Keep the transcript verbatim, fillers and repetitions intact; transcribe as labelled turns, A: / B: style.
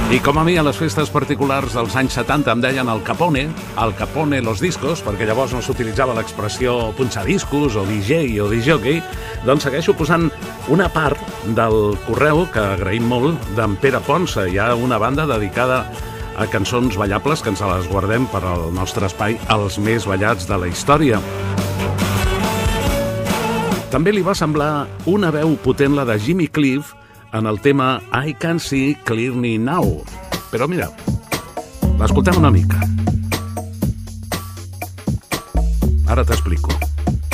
A: I com a mi a les festes particulars dels anys setanta em deien el Capone, el Capone los discos, perquè llavors no s'utilitzava l'expressió punxadiscos o D J o disjockey, doncs segueixo posant una part del correu, que agraïm molt, d'en Pere Ponsa. Hi ha una banda dedicada a cançons ballables que ens les guardem per al nostre espai, els més ballats de la història. També li va semblar una veu potent la de Jimmy Cliff en el tema I Can See Clearly Now. Però mira, l'escoltem una mica. Ara t'explico.